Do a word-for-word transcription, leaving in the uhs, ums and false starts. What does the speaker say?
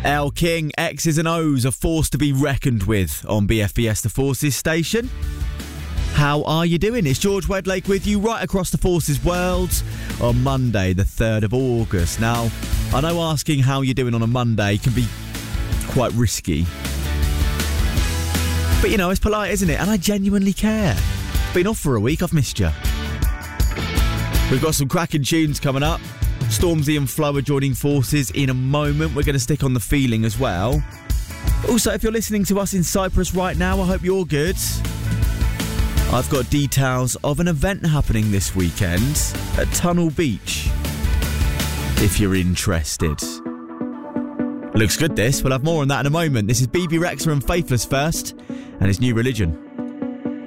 El King, X's and O's, a force to be reckoned with on B F B S The Forces station. How are you doing? It's George Wedlake with you right across the Forces world on Monday, the third of August. Now, I know asking how you're doing on a Monday can be quite risky. But, you know, it's polite, isn't it? And I genuinely care. Been off for a week, I've missed you. We've got some cracking tunes coming up. Stormzy and Flo are joining forces in a moment. We're going to stick on the feeling as well. Also, if you're listening to us in Cyprus right now, I hope you're good. I've got details of an event happening this weekend at Tunnel Beach, if you're interested. Looks good, this. We'll have more on that in a moment. This is B B Rexha and Faithless first, and his New Religion.